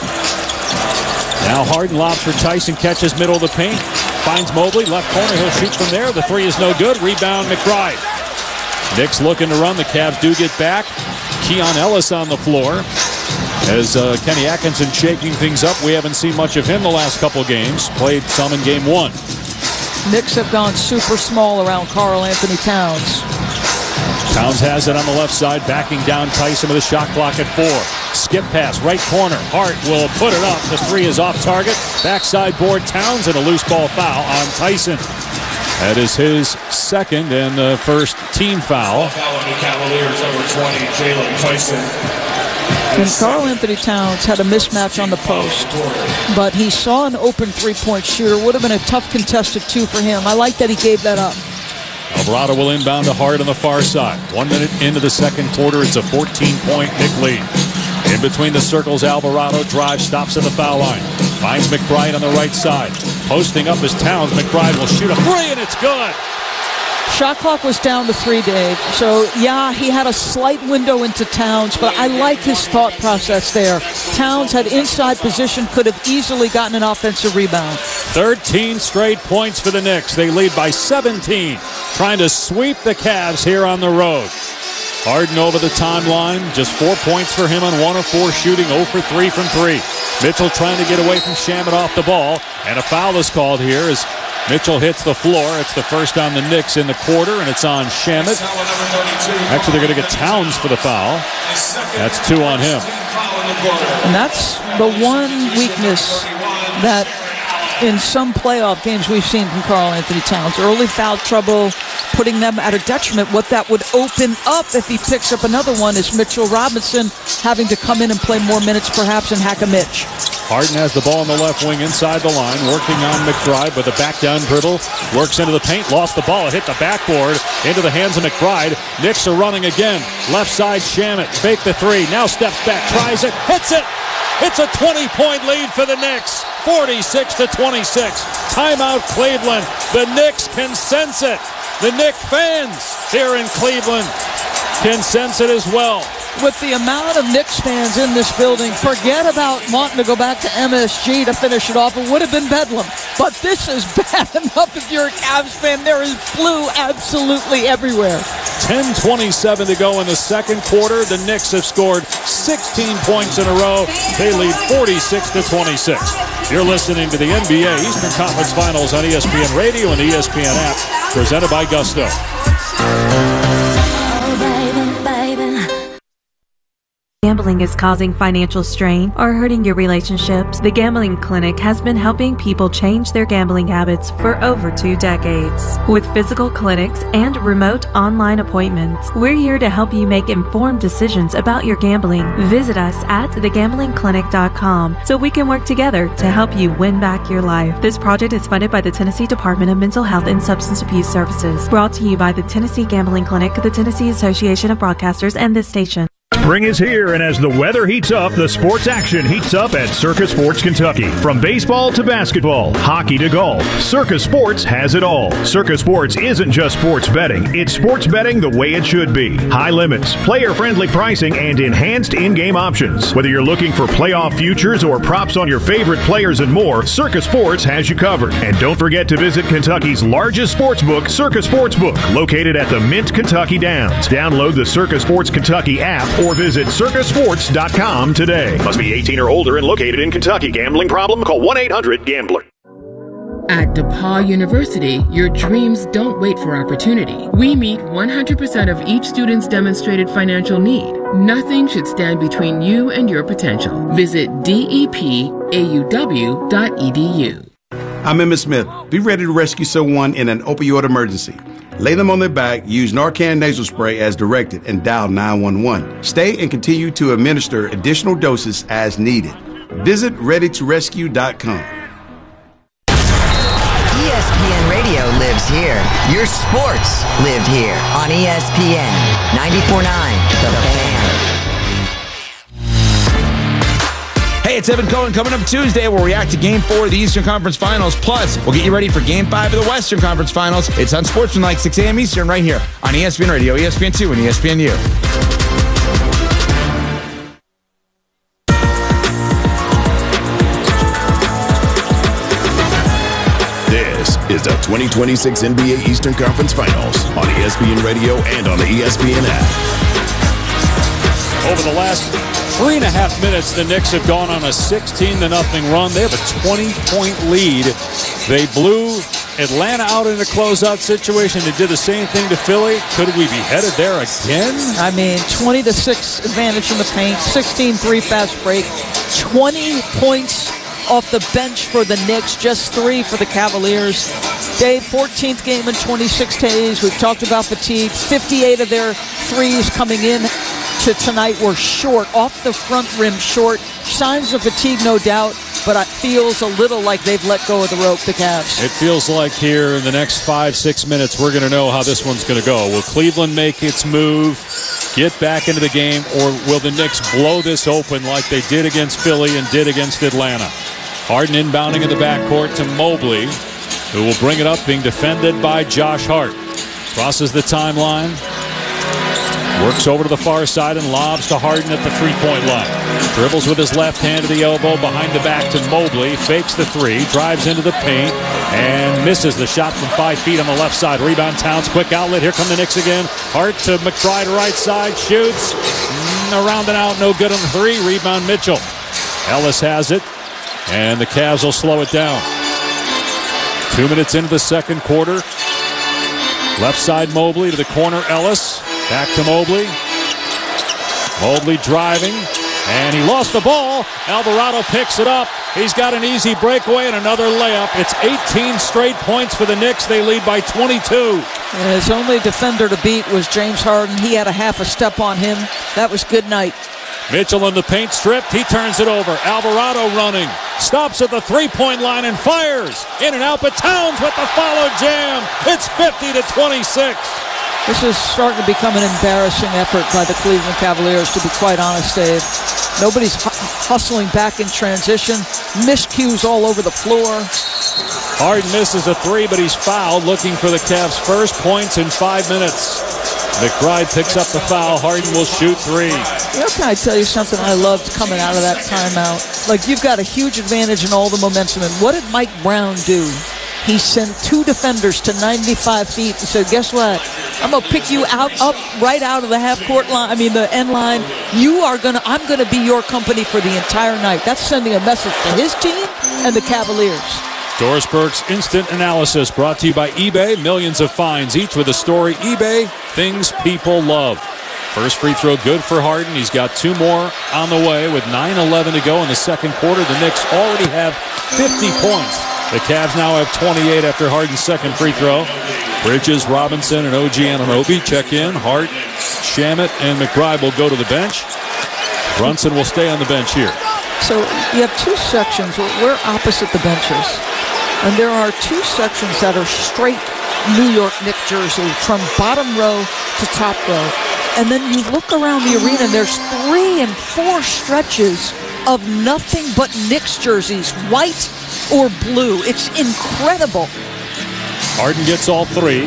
Now Harden lobs for Tyson, catches middle of the paint, finds Mobley, left corner, he'll shoot from there. The 3 is no good. Rebound McBride. Knicks looking to run. The Cavs do get back. Keon Ellis on the floor. As Kenny Atkinson shaking things up. We haven't seen much of him the last couple games. Played some in Game 1. Knicks have gone super small around Karl Anthony Towns. Towns has it on the left side, backing down Tyson with a shot clock at 4. Skip pass, right corner. Hart will put it up. The 3 is off target. Backside board Towns and a loose ball foul on Tyson. That is his second and the first team foul. Cavaliers number 20, Jalen Tyson. And Karl Anthony Towns had a mismatch on the post, but he saw an open 3-point shooter. Would have been a tough contested 2 for him. I like that he gave that up. Alvarado will inbound to Hart on the far side. 1 minute into the second quarter, it's a 14-point Knick lead. In between the circles, Alvarado drives, stops at the foul line. Finds McBride on the right side. Posting up as Towns. McBride will shoot a 3, and it's good. Shot clock was down to 3, Dave. So, yeah, he had a slight window into Towns, but I like his thought process there. Towns had inside position, could have easily gotten an offensive rebound. 13 straight points for the Knicks. They lead by 17, trying to sweep the Cavs here on the road. Harden over the timeline, just 4 points for him on 1 of 4 shooting, 0 for 3 from 3. Mitchell trying to get away from Shamet off the ball, and a foul is called here as Mitchell hits the floor. It's the first on the Knicks in the quarter, and it's on Shamet. Actually, they're going to get Towns for the foul. That's 2 on him. And that's the one weakness that in some playoff games we've seen from Karl Anthony Towns. Early foul trouble, putting them at a detriment. What that would open up if he picks up another one is Mitchell Robinson having to come in and play more minutes perhaps and hack a Mitch. Harden has the ball on the left wing inside the line, working on McBride with a back down dribble. Works into the paint, lost the ball, hit the backboard, into the hands of McBride. Knicks are running again. Left side, Shamet, fake the three, now steps back, tries it, hits it! It's a 20-point lead for the Knicks, 46-26. Timeout Cleveland. The Knicks can sense it. The Knicks fans here in Cleveland can sense it as well. With the amount of Knicks fans in this building, forget about wanting to go back to MSG to finish it off. It would have been bedlam. But this is bad enough if you're a Cavs fan. There is blue absolutely everywhere. 10:27 to go in the second quarter. The Knicks have scored 16 points in a row. They lead 46-26. You're listening to the NBA Eastern Conference Finals on ESPN Radio and the ESPN app, presented by Gusto. Gambling is causing financial strain or hurting your relationships. The Gambling Clinic has been helping people change their gambling habits for over 2 decades. With physical clinics and remote online appointments, we're here to help you make informed decisions about your gambling. Visit us at thegamblingclinic.com so we can work together to help you win back your life. This project is funded by the Tennessee Department of Mental Health and Substance Abuse Services. Brought to you by the Tennessee Gambling Clinic, the Tennessee Association of Broadcasters, and this station. Spring is here, and as the weather heats up, the sports action heats up at Circa Sports Kentucky. From baseball to basketball, hockey to golf, Circa Sports has it all. Circa Sports isn't just sports betting, it's sports betting the way it should be. High limits, player-friendly pricing, and enhanced in-game options. Whether you're looking for playoff futures or props on your favorite players and more, Circa Sports has you covered. And don't forget to visit Kentucky's largest sports book, Circa Sportsbook, located at the Mint Kentucky Downs. Download the Circa Sports Kentucky app or visit circasports.com today. Must be 18 or older and located in Kentucky. Gambling problem? Call 1-800-GAMBLER. At DePaul University, your dreams don't wait for opportunity. We meet 100% of each student's demonstrated financial need. Nothing should stand between you and your potential. Visit depauw.edu. I'm Emmitt Smith. Be ready to rescue someone in an opioid emergency. Lay them on their back, use Narcan nasal spray as directed, and dial 911. Stay and continue to administer additional doses as needed. Visit ReadyToRescue.com. ESPN Radio lives here. Your sports live here on ESPN 94.9 The Fan. Hey, it's Evan Cohen. Coming up Tuesday, we'll react to Game 4 of the Eastern Conference Finals. Plus, we'll get you ready for Game 5 of the Western Conference Finals. It's on Sportsmanlike, 6 a.m. Eastern, right here on ESPN Radio, ESPN2, and ESPNU. This is the 2026 NBA Eastern Conference Finals on ESPN Radio and on the ESPN app. Over the last 3.5 minutes, the Knicks have gone on a 16-0 run. They have a 20-point lead. They blew Atlanta out in a closeout situation. They did the same thing to Philly. Could we be headed there again? I mean, 20-6 advantage in the paint, 16-3 fast break, 20 points off the bench for the Knicks, just 3 for the Cavaliers. Dave, 14th game in 26 days. We've talked about fatigue. 58 of their threes coming in to tonight were short, off the front rim short. Signs of fatigue, no doubt, but it feels a little like they've let go of the rope, the Cavs. It feels like here in the next 5-6 minutes, we're going to know how this one's going to go. Will Cleveland make its move, get back into the game, or will the Knicks blow this open like they did against Philly and did against Atlanta? Harden inbounding in the backcourt to Mobley, who will bring it up, being defended by Josh Hart. Crosses the timeline. Works over to the far side and lobs to Harden at the three-point line. Dribbles with his left hand to the elbow, behind the back to Mobley. Fakes the three, drives into the paint, and misses the shot from 5 feet on the left side. Rebound Towns, quick outlet. Here come the Knicks again. Hart to McBride, right side, shoots. Around and out, no good on the three. Rebound Mitchell. Ellis has it, and the Cavs will slow it down. 2 minutes into the second quarter. Left side Mobley to the corner, Ellis. Back to Mobley. Mobley driving. And he lost the ball. Alvarado picks it up. He's got an easy breakaway and another layup. It's 18 straight points for the Knicks. They lead by 22. And his only defender to beat was James Harden. He had a half a step on him. That was good night. Mitchell in the paint stripped. He turns it over. Alvarado running. Stops at the three-point line and fires. In and out, but Towns with the follow jam. It's 50-26. This is starting to become an embarrassing effort by the Cleveland Cavaliers, to be quite honest, Dave. Nobody's hustling back in transition. Miscues all over the floor. Harden misses a three, but he's fouled, looking for the Cavs' first points in 5 minutes. McBride picks up the foul. Harden will shoot three. You know, can I tell you something I loved coming out of that timeout? Like, you've got a huge advantage in all the momentum. And what did Mike Brown do? He sent two defenders to 95 feet and said, guess what? I'm going to pick you up right out of the half-court line, the end line. I'm going to be your company for the entire night. That's sending a message to his team and the Cavaliers. Doris Burke's Instant Analysis, brought to you by eBay. Millions of finds, each with a story. eBay, things people love. First free throw good for Harden. He's got two more on the way with 9:11 to go in the second quarter. The Knicks already have 50 points. The Cavs now have 28 after Harden's second free throw. Bridges, Robinson, and OG Anunoby check in. Hart, Shamet, and McBride will go to the bench. Brunson will stay on the bench here. So you have two sections. We're opposite the benches. And there are two sections that are straight New York Knicks jersey from bottom row to top row. And then you look around the arena and there's 3 and 4 stretches of nothing but Knicks jerseys, white or blue. It's incredible. Harden gets all three.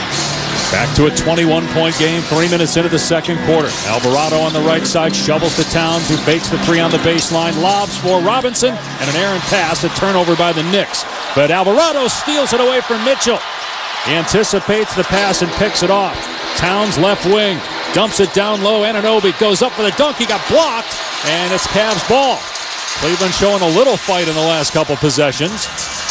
Back to a 21-point game, 3 minutes into the second quarter. Alvarado on the right side shovels to Towns, who bakes the three on the baseline, lobs for Robinson, and an errant pass, a turnover by the Knicks. But Alvarado steals it away from Mitchell. He anticipates the pass and picks it off. Towns left wing, dumps it down low. Anunoby goes up for the dunk. He got blocked, and it's Cavs ball. Cleveland showing a little fight in the last couple possessions.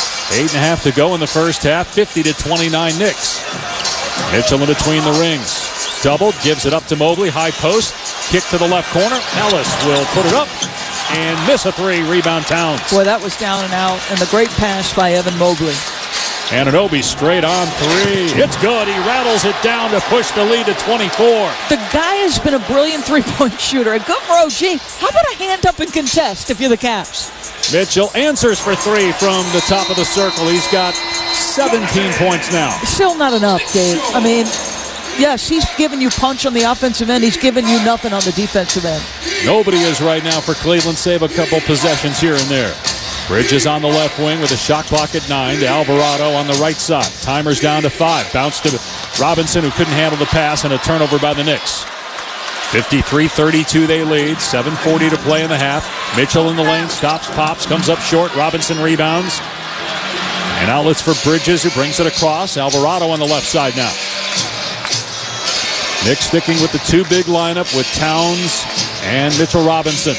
8.5 to go in the first half, 50-29 Knicks. Mitchell in between the rings. Doubled, gives it up to Mobley. High post, kick to the left corner. Ellis will put it up and miss a three. Rebound Towns. Boy, that was down and out. And the great pass by Evan Mobley. Anunoby straight on three. It's good. He rattles it down to push the lead to 24. The guy has been a brilliant three-point shooter. And good for OG. How about a hand up and contest if you're the Cavs? Mitchell answers for three from the top of the circle. He's got 17 points now. Still not enough, Dave. I mean, yes, he's giving you punch on the offensive end. He's giving you nothing on the defensive end. Nobody is right now for Cleveland, save a couple possessions here and there. Bridges on the left wing with a shot clock at 9 to Alvarado on the right side. Timer's down to 5. Bounce to Robinson, who couldn't handle the pass, and a turnover by the Knicks. 53-32 they lead. 7:40 to play in the half. Mitchell in the lane, stops, pops, comes up short. Robinson rebounds. And outlets for Bridges, who brings it across. Alvarado on the left side now. Knicks sticking with the two big lineup with Towns and Mitchell Robinson.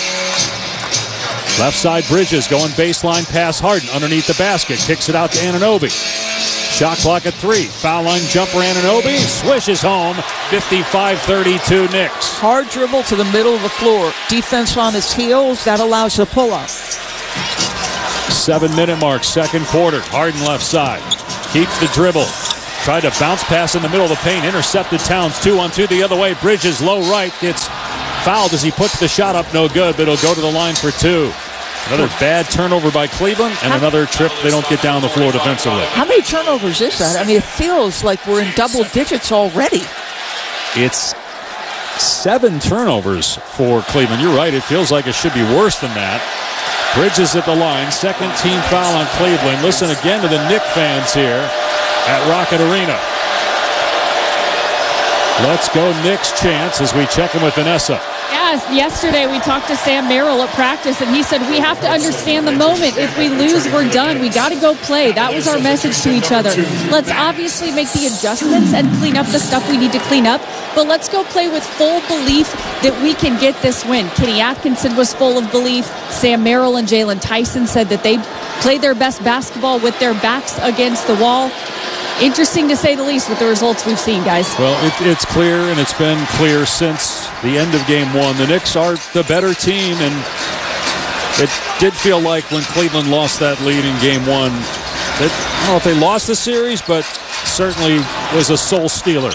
Left side Bridges going baseline pass Harden underneath the basket. Kicks it out to Anunoby. Shot clock at 3. Foul line jumper Anunoby. Swishes home. 55-32 Knicks. Hard dribble to the middle of the floor. Defense on his heels. That allows the pull-up. 7-minute mark, second quarter. Harden left side. Keeps the dribble. Tried to bounce pass in the middle of the paint. Intercepted Towns. 2-on-2 the other way. Bridges low right. Gets fouled as he puts the shot up. No good, but he'll go to the line for 2. Another bad turnover by Cleveland, and another trip they don't get down the floor defensively. How many turnovers is that? I mean, it feels like we're in double digits already. It's 7 turnovers for Cleveland. You're right. It feels like it should be worse than that. Bridges at the line. Second team foul on Cleveland. Listen again to the Knicks fans here at Rocket Arena. Let's go Knicks chants as we check in with Vanessa. Yes, yesterday we talked to Sam Merrill at practice, and he said we have to understand the moment. If we lose, we're done. We got to go play. That was our message to each other. Let's obviously make the adjustments and clean up the stuff we need to clean up, but let's go play with full belief that we can get this win. Kenny Atkinson was full of belief. Sam Merrill and Jalen Tyson said that they played their best basketball with their backs against the wall. Interesting to say the least with the results we've seen, guys. Well, it's clear, and it's been clear since the end of game one. The Knicks are the better team, and it did feel like when Cleveland lost that lead in game one, that, I don't know if they lost the series, but certainly was a soul stealer.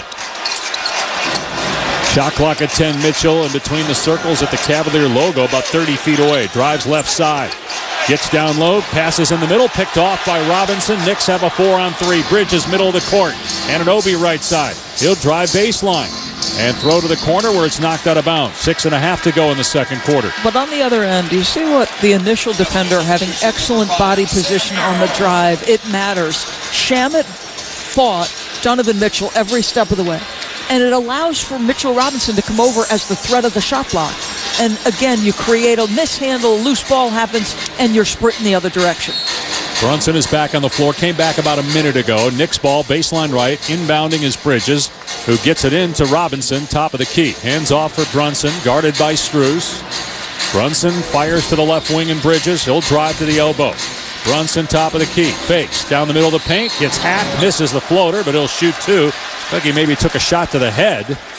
Shot clock at 10. Mitchell in between the circles at the Cavalier logo, about 30 feet away. Drives left side. Gets down low, passes in the middle, picked off by Robinson. Knicks have a 4-on-3. Bridges middle of the court. Anunoby right side. He'll drive baseline and throw to the corner where it's knocked out of bounds. 6.5 to go in the second quarter. But on the other end, do you see what the initial defender having excellent body position on the drive? It matters. Shamet fought Donovan Mitchell every step of the way. And it allows for Mitchell Robinson to come over as the threat of the shot block. And again, you create a mishandle, a loose ball happens, and you're sprinting the other direction. Brunson is back on the floor, came back about a minute ago. Knicks ball, baseline right, inbounding is Bridges, who gets it in to Robinson, top of the key. Hands off for Brunson, guarded by Strus. Brunson fires to the left wing and Bridges. He'll drive to the elbow. Brunson, top of the key, fakes, down the middle of the paint, gets hacked, misses the floater, but he'll shoot two. I think he maybe took a shot to the head.